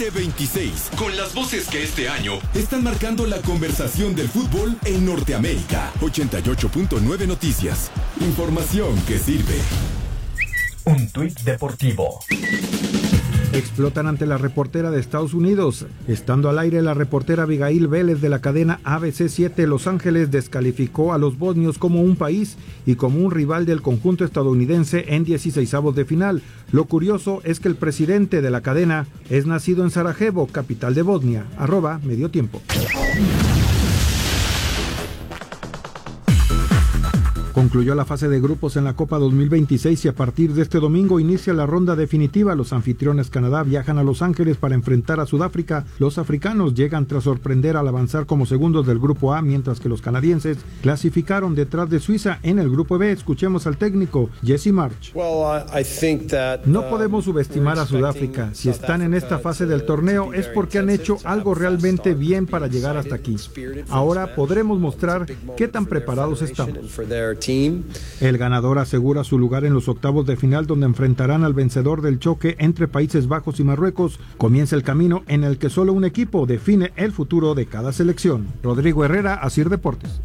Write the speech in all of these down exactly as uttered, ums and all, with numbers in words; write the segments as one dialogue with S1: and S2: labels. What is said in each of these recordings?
S1: veinte veintiséis, con las voces que este año están marcando la conversación del fútbol en Norteamérica. ochenta y ocho punto nueve Noticias. Información que sirve.
S2: Un tuit deportivo.
S3: Explotan ante la reportera de Estados Unidos. Estando al aire, la reportera Abigail Vélez de la cadena A B C siete Los Ángeles descalificó a los bosnios como un país y como un rival del conjunto estadounidense en dieciseisavos de final. Lo curioso es que el presidente de la cadena es nacido en Sarajevo, capital de Bosnia. Arroba Medio Tiempo. Concluyó la fase de grupos en la Copa dos mil veintiséis y a partir de este domingo inicia la ronda definitiva. Los anfitriones Canadá viajan a Los Ángeles para enfrentar a Sudáfrica. Los africanos llegan tras sorprender al avanzar como segundos del grupo A, mientras que los canadienses clasificaron detrás de Suiza en el grupo B. Escuchemos al técnico Jesse March. No podemos subestimar a Sudáfrica. Si están en esta fase del torneo es porque han hecho algo realmente bien para llegar hasta aquí. Ahora podremos mostrar qué tan preparados estamos. El ganador asegura su lugar en los octavos de final, donde enfrentarán al vencedor del choque entre Países Bajos y Marruecos. Comienza el camino en el que solo un equipo define el futuro de cada selección. Rodrigo Herrera, Asir Deportes.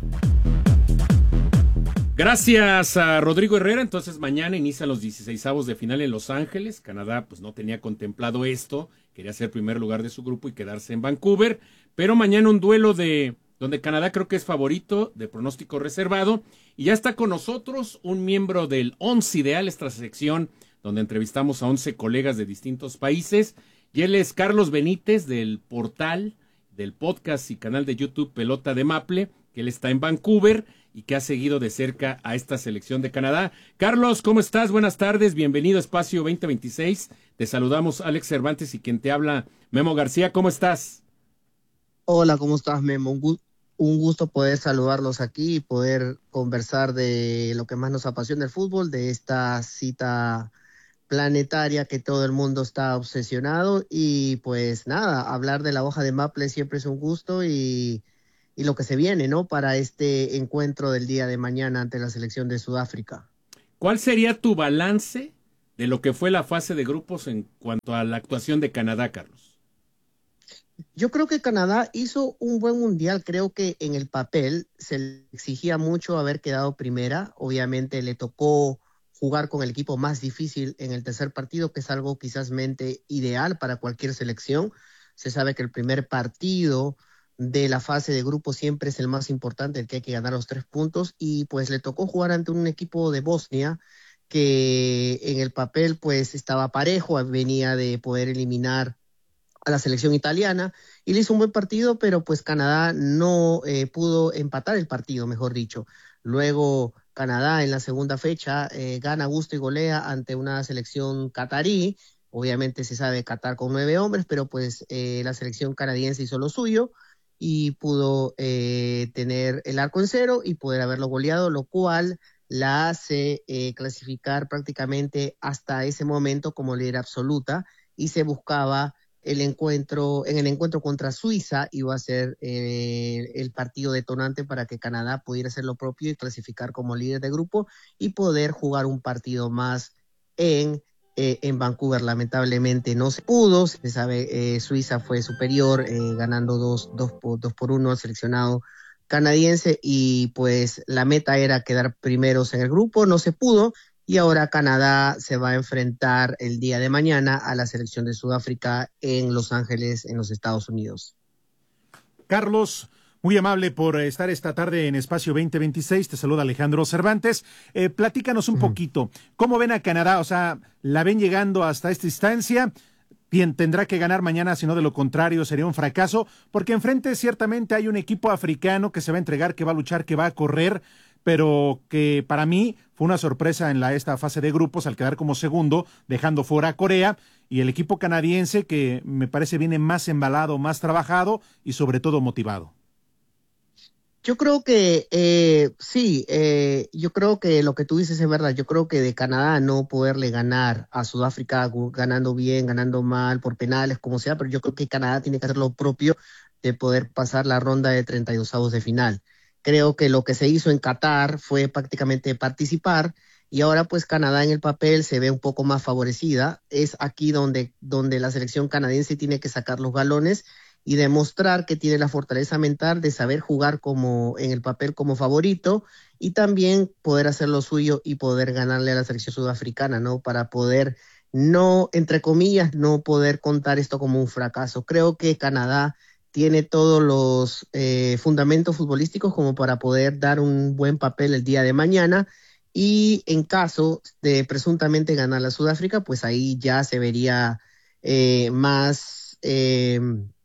S4: Gracias a Rodrigo Herrera. Entonces mañana inician los dieciseisavos de final en Los Ángeles. Canadá pues no tenía contemplado esto, quería ser primer lugar de su grupo y quedarse en Vancouver, pero mañana un duelo de donde Canadá creo que es favorito, de pronóstico reservado, y ya está con nosotros un miembro del once Ideal, esta sección donde entrevistamos a once colegas de distintos países, y él es Carlos Benítez, del portal, del podcast y canal de YouTube Pelota de Maple, que él está en Vancouver y que ha seguido de cerca a esta selección de Canadá. Carlos, ¿cómo estás? Buenas tardes, bienvenido a Espacio veinte veintiséis, te saludamos Alex Cervantes y quien te habla, Memo García, ¿cómo estás?
S5: Hola, ¿cómo estás, Memo? Un gusto. Un gusto poder saludarlos aquí y poder conversar de lo que más nos apasiona el fútbol, de esta cita planetaria que todo el mundo está obsesionado. Y pues nada, hablar de la hoja de Maple siempre es un gusto y, y lo que se viene, ¿no? Para este encuentro del día de mañana ante la selección de Sudáfrica.
S4: ¿Cuál sería tu balance de lo que fue la fase de grupos en cuanto a la actuación de Canadá, Carlos?
S5: Yo creo que Canadá hizo un buen mundial. Creo que en el papel se le exigía mucho haber quedado primera. Obviamente le tocó jugar con el equipo más difícil en el tercer partido, que es algo quizás mente ideal para cualquier selección. Se sabe que el primer partido de la fase de grupo siempre es el más importante, el que hay que ganar los tres puntos, y pues le tocó jugar ante un equipo de Bosnia que en el papel pues estaba parejo, venía de poder eliminar a la selección italiana y le hizo un buen partido, pero pues Canadá no eh, pudo empatar el partido, mejor dicho. Luego Canadá en la segunda fecha eh, gana gusto y golea ante una selección catarí. Obviamente se sabe Qatar con nueve hombres, pero pues eh, la selección canadiense hizo lo suyo y pudo eh, tener el arco en cero y poder haberlo goleado, lo cual la hace eh, clasificar prácticamente hasta ese momento como líder absoluta, y se buscaba el encuentro, en el encuentro contra Suiza iba a ser eh, el partido detonante para que Canadá pudiera hacer lo propio y clasificar como líder de grupo y poder jugar un partido más en, eh, en Vancouver. Lamentablemente no se pudo, se sabe, eh, Suiza fue superior, eh, ganando dos, dos, por, dos por uno al seleccionado canadiense, y pues la meta era quedar primeros en el grupo, no se pudo. Y ahora Canadá se va a enfrentar el día de mañana a la selección de Sudáfrica en Los Ángeles, en los Estados Unidos.
S6: Carlos, muy amable por estar esta tarde en Espacio veinte veintiséis. Te saluda Alejandro Cervantes. Eh, platícanos un uh-huh. poquito. ¿Cómo ven a Canadá? O sea, ¿la ven llegando hasta esta instancia? Bien, tendrá que ganar mañana, si no de lo contrario sería un fracaso, porque enfrente ciertamente hay un equipo africano que se va a entregar, que va a luchar, que va a correr, pero que para mí fue una sorpresa en la esta fase de grupos al quedar como segundo, dejando fuera a Corea, y el equipo canadiense que me parece viene más embalado, más trabajado y sobre todo motivado.
S5: Yo creo que eh, sí, eh, yo creo que lo que tú dices es verdad. Yo creo que de Canadá no poderle ganar a Sudáfrica, ganando bien, ganando mal, por penales, como sea, pero yo creo que Canadá tiene que hacer lo propio de poder pasar la ronda de treinta y dos avos de final. Creo que lo que se hizo en Qatar fue prácticamente participar y ahora pues Canadá en el papel se ve un poco más favorecida. Es aquí donde, donde la selección canadiense tiene que sacar los galones y demostrar que tiene la fortaleza mental de saber jugar como en el papel como favorito y también poder hacer lo suyo y poder ganarle a la selección sudafricana, ¿no? Para poder no, entre comillas, no poder contar esto como un fracaso. Creo que Canadá tiene todos los eh, fundamentos futbolísticos como para poder dar un buen papel el día de mañana, y en caso de presuntamente ganar la Sudáfrica, pues ahí ya se vería eh, más... Eh,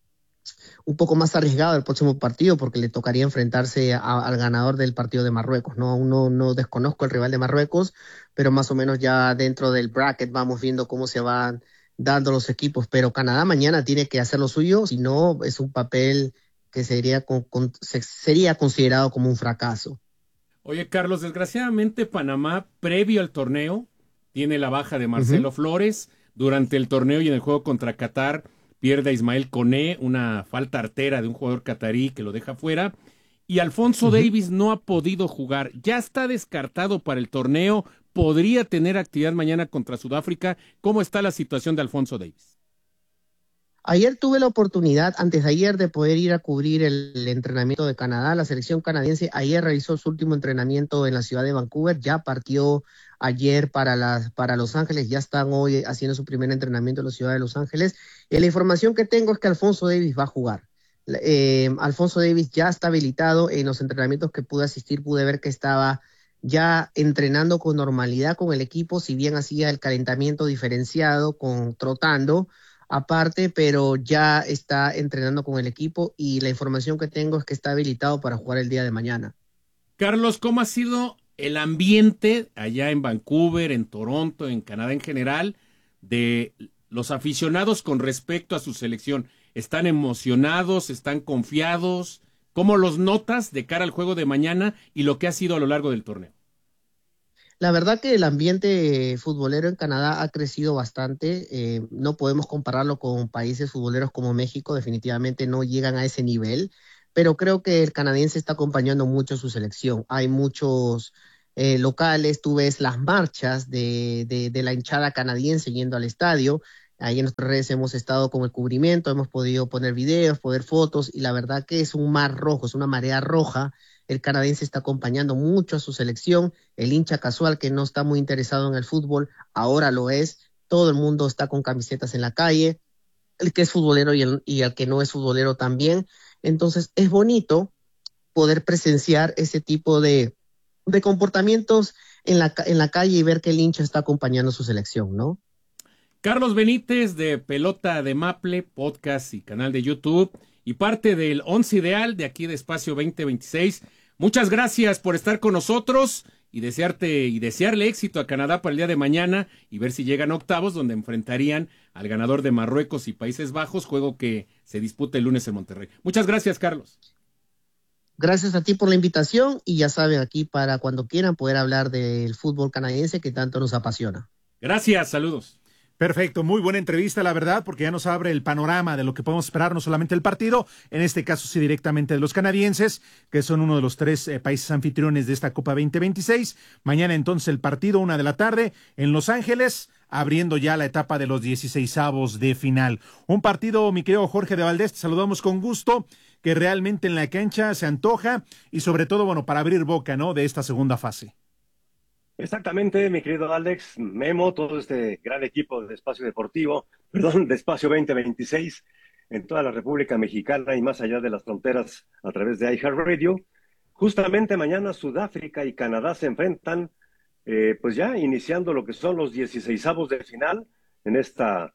S5: un poco más arriesgado el próximo partido porque le tocaría enfrentarse a, al ganador del partido de Marruecos, ¿no? Aún no, no desconozco el rival de Marruecos, pero más o menos ya dentro del bracket vamos viendo cómo se van dando los equipos, pero Canadá mañana tiene que hacer lo suyo, si no es un papel que sería, con, con, se, sería considerado como un fracaso.
S4: Oye, Carlos, desgraciadamente Panamá, previo al torneo, tiene la baja de Marcelo uh-huh. Flores. Durante el torneo y en el juego contra Qatar, pierde a Ismael Koné, una falta artera de un jugador catarí que lo deja fuera. Y Alfonso uh-huh. Davies no ha podido jugar. Ya está descartado para el torneo. Podría tener actividad mañana contra Sudáfrica. ¿Cómo está la situación de Alfonso Davies?
S5: Ayer tuve la oportunidad, antes de ayer, de poder ir a cubrir el entrenamiento de Canadá. La selección canadiense ayer realizó su último entrenamiento en la ciudad de Vancouver. Ya partió ayer para, la, para Los Ángeles. Ya están hoy haciendo su primer entrenamiento en la ciudad de Los Ángeles. Y la información que tengo es que Alfonso Davies va a jugar. Eh, Alfonso Davies ya está habilitado. En los entrenamientos que pude asistir, pude ver que estaba ya entrenando con normalidad con el equipo, si bien hacía el calentamiento diferenciado, con trotando aparte, pero ya está entrenando con el equipo y la información que tengo es que está habilitado para jugar el día de mañana.
S4: Carlos, ¿cómo ha sido el ambiente allá en Vancouver, en Toronto, en Canadá en general, de los aficionados con respecto a su selección? ¿Están emocionados? ¿Están confiados? ¿Cómo los notas de cara al juego de mañana y lo que ha sido a lo largo del torneo?
S5: La verdad que el ambiente futbolero en Canadá ha crecido bastante. Eh, no podemos compararlo con países futboleros como México, definitivamente no llegan a ese nivel, pero creo que el canadiense está acompañando mucho su selección. Hay muchos eh, locales, tú ves las marchas de, de, de la hinchada canadiense yendo al estadio. Ahí en nuestras redes hemos estado con el cubrimiento, hemos podido poner videos, poner fotos, y la verdad que es un mar rojo, es una marea roja. El canadiense está acompañando mucho a su selección. El hincha casual que no está muy interesado en el fútbol, ahora lo es. Todo el mundo está con camisetas en la calle, el que es futbolero y el, y el que no es futbolero también. Entonces es bonito poder presenciar ese tipo de, de comportamientos en la, en la calle y ver que el hincha está acompañando a su selección, ¿no?
S4: Carlos Benítez, de Pelota de Maple, podcast y canal de YouTube, y parte del Once Ideal de aquí de Espacio veinte veintiséis. Muchas gracias por estar con nosotros y desearte y desearle éxito a Canadá para el día de mañana y ver si llegan a octavos, donde enfrentarían al ganador de Marruecos y Países Bajos, juego que se disputa el lunes en Monterrey. Muchas gracias, Carlos.
S5: Gracias a ti por la invitación, y ya saben, aquí para cuando quieran poder hablar del fútbol canadiense que tanto nos apasiona.
S4: Gracias, saludos.
S6: Perfecto, muy buena entrevista, la verdad, porque ya nos abre el panorama de lo que podemos esperar, no solamente el partido, en este caso sí directamente de los canadienses, que son uno de los tres eh, países anfitriones de esta Copa veinte veintiséis. Mañana entonces el partido, una de la tarde, en Los Ángeles, abriendo ya la etapa de los dieciseisavos de final. Un partido, mi querido Jorge de Valdés, te saludamos con gusto, que realmente en la cancha se antoja, y sobre todo, bueno, para abrir boca, ¿no?, de esta segunda fase.
S7: Exactamente, mi querido Alex, Memo, todo este gran equipo de Espacio Deportivo, perdón, de Espacio veinte veintiséis, en toda la República Mexicana y más allá de las fronteras a través de iHeartRadio. Justamente mañana Sudáfrica y Canadá se enfrentan, eh, pues ya iniciando lo que son los dieciseisavos de final en esta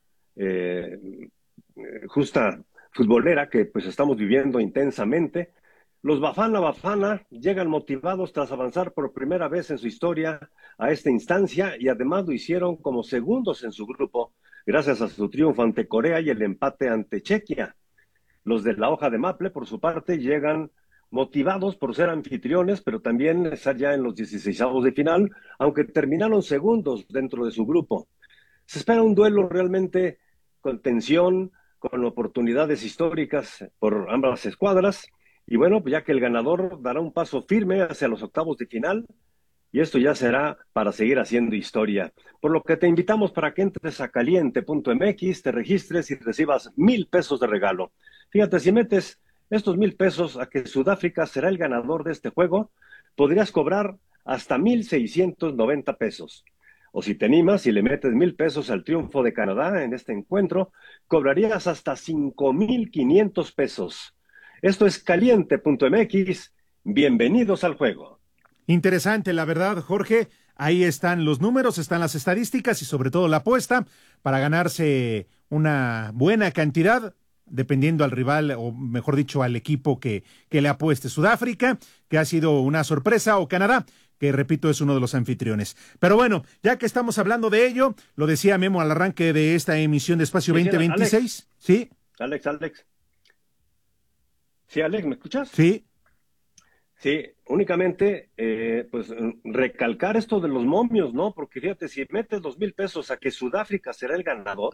S7: eh, justa futbolera que pues estamos viviendo intensamente. Los Bafana Bafana llegan motivados tras avanzar por primera vez en su historia a esta instancia, y además lo hicieron como segundos en su grupo, gracias a su triunfo ante Corea y el empate ante Chequia. Los de la hoja de Maple, por su parte, llegan motivados por ser anfitriones, pero también estar ya en los dieciseisavos de final, aunque terminaron segundos dentro de su grupo. Se espera un duelo realmente con tensión, con oportunidades históricas por ambas escuadras. Y bueno, pues ya que el ganador dará un paso firme hacia los octavos de final, y esto ya será para seguir haciendo historia. Por lo que te invitamos para que entres a caliente punto m x, te registres y recibas mil pesos de regalo. Fíjate, si metes estos mil pesos a que Sudáfrica será el ganador de este juego, podrías cobrar hasta mil seiscientos noventa pesos. O si te animas y le metes mil pesos al triunfo de Canadá en este encuentro, cobrarías hasta cinco mil quinientos pesos. Esto es caliente punto m x. Bienvenidos al juego.
S6: Interesante, la verdad, Jorge. Ahí están los números, están las estadísticas y sobre todo la apuesta para ganarse una buena cantidad, dependiendo al rival, o mejor dicho, al equipo que, que le apueste. Sudáfrica, que ha sido una sorpresa, o Canadá, que repito, es uno de los anfitriones. Pero bueno, ya que estamos hablando de ello, lo decía Memo al arranque de esta emisión de Espacio veinte veintiséis.
S7: Alex,
S6: ¿Sí?
S7: Alex, Alex. Sí, Alex, ¿me escuchas?
S6: Sí.
S7: Sí, únicamente, eh, pues, recalcar esto de los momios, ¿no? Porque fíjate, si metes dos mil pesos a que Sudáfrica será el ganador,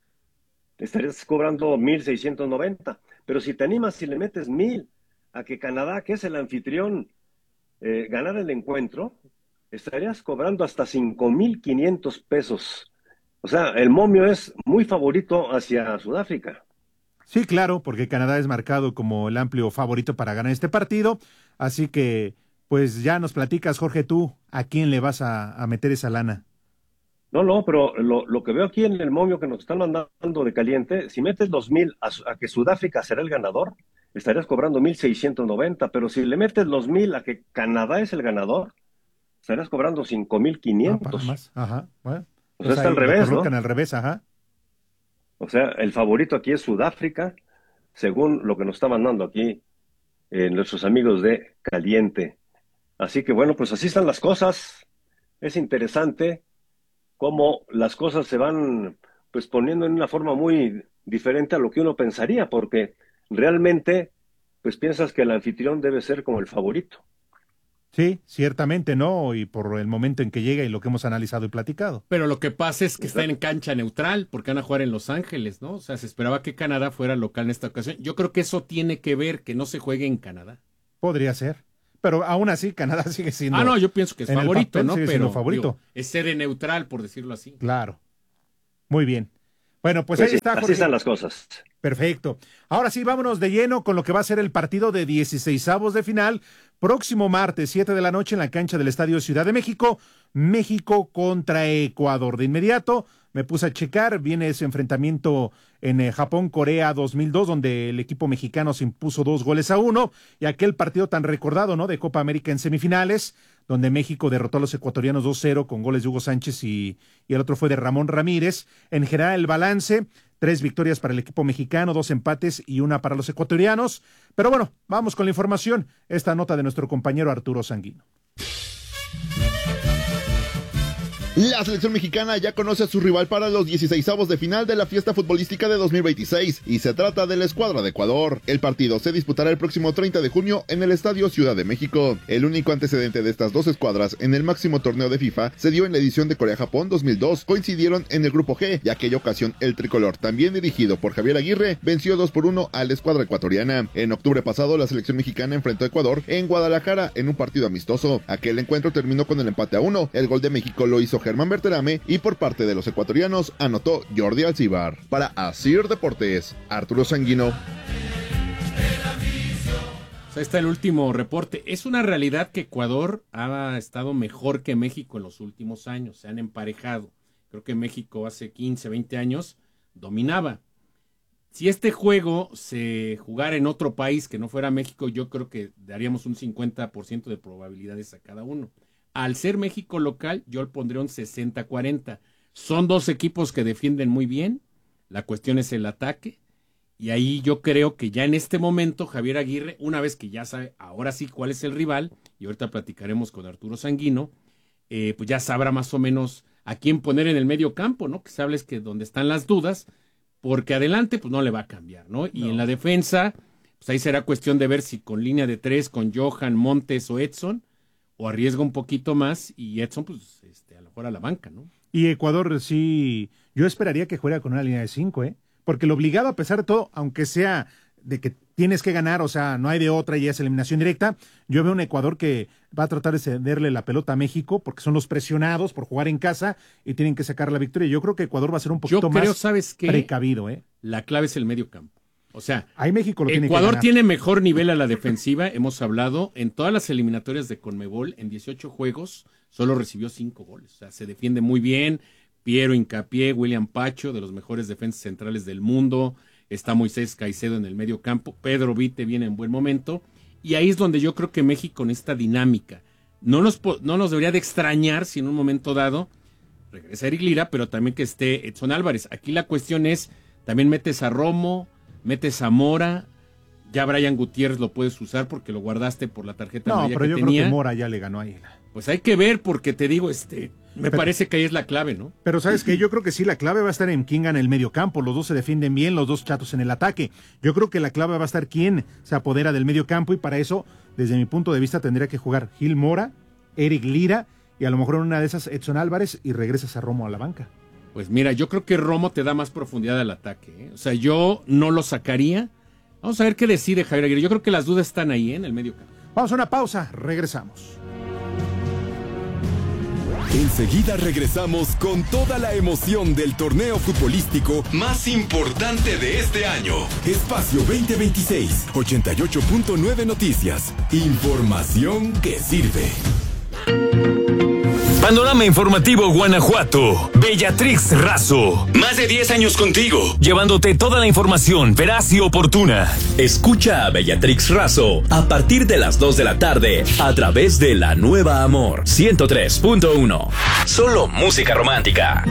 S7: estarías cobrando mil seiscientos noventa. Pero si te animas y le metes mil a que Canadá, que es el anfitrión, eh, ganar el encuentro, estarías cobrando hasta cinco mil quinientos pesos. O sea, el momio es muy favorito hacia Sudáfrica.
S6: Sí, claro, porque Canadá es marcado como el amplio favorito para ganar este partido, así que, pues ya nos platicas, Jorge, tú, ¿a quién le vas a, a meter esa lana?
S7: No, no, pero lo, lo que veo aquí en el momio que nos están mandando de caliente, si metes dos mil a, a que Sudáfrica será el ganador, estarías cobrando mil seiscientos noventa, pero si le metes dos mil a que Canadá es el ganador, estarías cobrando cinco mil quinientos.
S6: Ah, para más, ajá, bueno.
S7: O sea, está al revés, ¿no?
S6: al revés, ajá.
S7: O sea, el favorito aquí es Sudáfrica, según lo que nos está mandando aquí eh, nuestros amigos de Caliente. Así que bueno, pues así están las cosas. Es interesante cómo las cosas se van pues poniendo en una forma muy diferente a lo que uno pensaría, porque realmente pues piensas que el anfitrión debe ser como el favorito.
S6: Sí, ciertamente no, y por el momento en que llega y lo que hemos analizado y platicado.
S4: Pero lo que pasa es que está en cancha neutral, porque van a jugar en Los Ángeles, ¿no? O sea, se esperaba que Canadá fuera local en esta ocasión. Yo creo que eso tiene que ver que no se juegue en Canadá.
S6: Podría ser, pero aún así Canadá sigue siendo...
S4: Ah, no, yo pienso que es favorito, ¿no? Pero
S6: favorito.
S4: Digo, es sede neutral, por decirlo así.
S6: Claro, muy bien. Bueno, pues,
S7: pues
S6: ahí está,
S7: Jorge.
S6: Jorge.
S7: Así están las cosas.
S6: Perfecto. Ahora sí, vámonos de lleno con lo que va a ser el partido de dieciseisavos de final, próximo martes, siete de la noche, en la cancha del Estadio Ciudad de México, México contra Ecuador. De inmediato me puse a checar, viene ese enfrentamiento en eh, Japón-Corea dos mil dos, donde el equipo mexicano se impuso dos goles a uno, y aquel partido tan recordado, ¿no?, de Copa América en semifinales, donde México derrotó a los ecuatorianos dos cero con goles de Hugo Sánchez y, y el otro fue de Ramón Ramírez. En general, el balance: tres victorias para el equipo mexicano, dos empates y una para los ecuatorianos. Pero bueno, vamos con la información. Esta nota de nuestro compañero Arturo Sanguino.
S8: La selección mexicana ya conoce a su rival para los dieciseisavos de final de la fiesta futbolística de dos mil veintiséis, y se trata de la escuadra de Ecuador. El partido se disputará el próximo treinta de junio en el Estadio Ciudad de México. El único antecedente de estas dos escuadras en el máximo torneo de FIFA se dio en la edición de Corea-Japón dos mil dos. Coincidieron en el grupo G, y aquella ocasión el tricolor, también dirigido por Javier Aguirre, venció dos por uno a la escuadra ecuatoriana. En octubre pasado, la selección mexicana enfrentó a Ecuador en Guadalajara en un partido amistoso. Aquel encuentro terminó con el empate a uno. El gol de México lo hizo Germán Berterame, y por parte de los ecuatorianos anotó Jordi Alcibar. Para Asir Deportes, Arturo Sanguino.
S4: O sea, está el último reporte. Es una realidad que Ecuador ha estado mejor que México en los últimos años. Se han emparejado. Creo que México hace quince, veinte años dominaba. Si este juego se jugara en otro país que no fuera México, yo creo que daríamos un cincuenta por ciento de probabilidades a cada uno. Al ser México local, yo le pondría un sesenta cuarenta. Son dos equipos que defienden muy bien. La cuestión es el ataque. Y ahí yo creo que ya en este momento Javier Aguirre, una vez que ya sabe ahora sí cuál es el rival, y ahorita platicaremos con Arturo Sanguino, eh, pues ya sabrá más o menos a quién poner en el medio campo, ¿no? Que sabes que donde están las dudas, porque adelante pues no le va a cambiar, ¿no? Y no. En la defensa, pues ahí será cuestión de ver si con línea de tres, con Johan, Montes o Edson, o arriesga un poquito más, y Edson, pues, este, a lo mejor a la banca, ¿no?
S6: Y Ecuador, sí, yo esperaría que juega con una línea de cinco, ¿eh? Porque lo obligado, a pesar de todo, aunque sea de que tienes que ganar, o sea, no hay de otra y es eliminación directa. Yo veo un Ecuador que va a tratar de cederle la pelota a México porque son los presionados por jugar en casa y tienen que sacar la victoria. Yo creo que Ecuador va a ser un poquito
S4: Yo creo,
S6: más
S4: ¿sabes qué?
S6: precavido, ¿eh?
S4: La clave es el medio campo. O sea,
S6: ahí México lo tiene que
S4: Ecuador
S6: ganar.
S4: tiene mejor nivel a la defensiva, hemos hablado, en todas las eliminatorias de Conmebol, en dieciocho juegos, solo recibió cinco goles. O sea, se defiende muy bien. Piero Hincapié, William Pacho, de los mejores defensas centrales del mundo. Está Moisés Caicedo en el medio campo. Pedro Vite viene en buen momento. Y ahí es donde yo creo que México en esta dinámica no nos, no nos debería de extrañar si en un momento dado regresa Eric Lira, pero también que esté Edson Álvarez. Aquí la cuestión es, también metes a Romo, metes a Mora, ya Brian Gutiérrez lo puedes usar porque lo guardaste por la tarjeta
S6: No,
S4: amarilla
S6: pero
S4: que
S6: yo
S4: tenía.
S6: creo que Mora ya le ganó ahí.
S4: Pues hay que ver porque te digo, este, me
S6: Pero-
S4: parece que ahí es la clave, ¿no?
S6: Pero ¿sabes qué? Yo creo que sí, la clave va a estar en quién gana el medio campo. Los dos se defienden bien, los dos chatos en el ataque. Yo creo que la clave va a estar quién se apodera del medio campo y para eso, desde mi punto de vista, tendría que jugar Gil Mora, Eric Lira y a lo mejor en una de esas Edson Álvarez y regresas a Romo a la banca.
S4: Pues mira, yo creo que Romo te da más profundidad al ataque, ¿eh? O sea, yo no lo sacaría. Vamos a ver qué decide Javier Aguirre. Yo creo que las dudas están ahí, ¿eh? En el medio campo.
S6: Vamos a una pausa, regresamos.
S1: Enseguida regresamos con toda la emoción del torneo futbolístico más importante de este año. Espacio veinte veintiséis, ochenta y ocho punto nueve Noticias. Información que sirve.
S9: Panorama Informativo Guanajuato. Bellatrix Razo. Más de diez años contigo, llevándote toda la información veraz y oportuna.
S10: Escucha a Bellatrix Razo a partir de las dos de la tarde a través de La Nueva Amor ciento tres punto uno. Solo música romántica.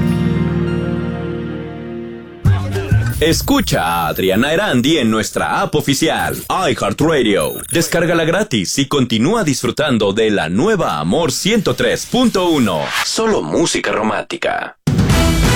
S10: Escucha a Adriana Erandi en nuestra app oficial, iHeartRadio. Descárgala gratis y continúa disfrutando de La Nueva Amor ciento tres punto uno. Solo música romántica.